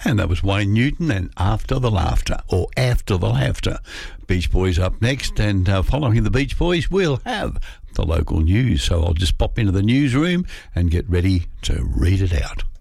And that was Wayne Newton and After the Laughter, or After the Laughter. Beach Boys up next, and following the Beach Boys, we'll have the local news. So I'll just pop into the newsroom and get ready to read it out.